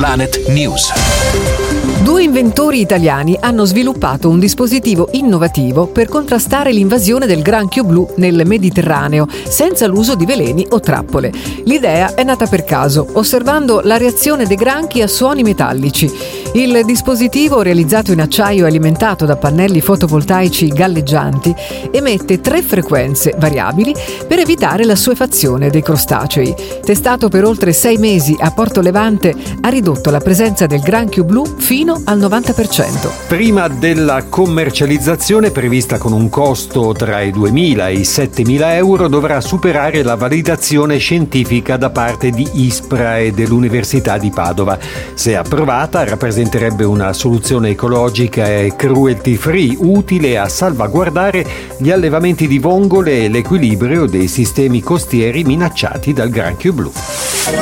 Planet News. Due inventori italiani hanno sviluppato un dispositivo innovativo per contrastare l'invasione del granchio blu nel Mediterraneo senza l'uso di veleni o trappole. L'idea è nata per caso, osservando la reazione dei granchi a suoni metallici. Il dispositivo, realizzato in acciaio e alimentato da pannelli fotovoltaici galleggianti, emette 3 frequenze variabili per evitare l'assuefazione dei crostacei. Testato per oltre 6 mesi a Porto Levante, ha ridotto la presenza del granchio blu fino al 90%. Prima della commercializzazione, prevista con un costo tra i 2.000 e i 7.000 euro, dovrà superare la validazione scientifica da parte di ISPRA e dell'Università di Padova. Se approvata, rappresenterebbe una soluzione ecologica e cruelty free, utile a salvaguardare gli allevamenti di vongole e l'equilibrio dei sistemi costieri minacciati dal granchio blu.